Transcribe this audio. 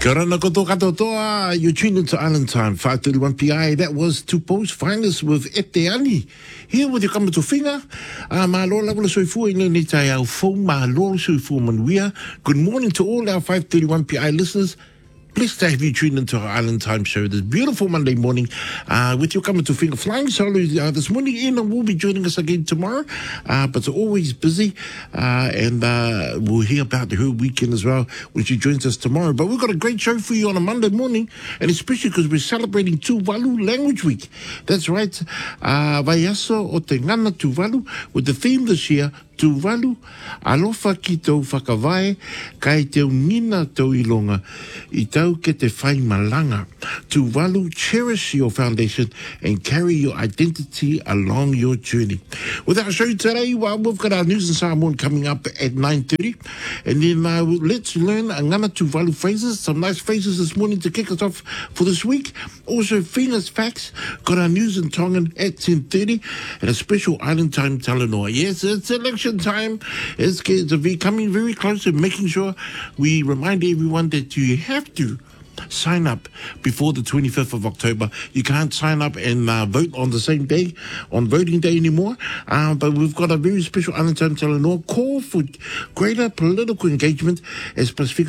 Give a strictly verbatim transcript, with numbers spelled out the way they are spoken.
Kia ora na koto katoa. You're tuned into Island Time, five thirty-one P I. That was Tupou's Finest with Ete Ani. Here with your kamato finger. Uh, ma loa lawala soifua ina ni tai au fau. Ma loa soifua manuia. Good morning to all our five thirty-one P I listeners. Blessed to have you tuned into our Island Time show this beautiful Monday morning uh, with your coming to finger flying solo uh, this morning. Ina will be joining us again tomorrow, uh, but always busy, uh, and uh, we'll hear about her weekend as well when she joins us tomorrow. But we've got a great show for you on a Monday morning, and especially because we're celebrating Tuvalu Language Week. That's right, uh, Vaiaso o te ngana Tuvalu, with the theme this year, Tuvalu, alofa ki tau whakawai, kai teu nina tau ilonga, I tau ke te whai malanga. Tuvalu, cherish your foundation and carry your identity along your journey. With our show today, well, we've got our news and Samoan coming up at nine thirty. And then uh, let's learn a ngana Tuvalu phrases, some nice phrases this morning to kick us off for this week. Also, Fina's Facts, got our news in Tongan at ten thirty, and a special Island Time Talanoa. Yes, it's election time. It's coming very close, and making sure we remind everyone that you have to sign up before the twenty-fifth of October. You can't sign up and uh, vote on the same day, on voting day anymore. Uh, but we've got a very special Island Time Talanoa call for greater political engagement as Pacific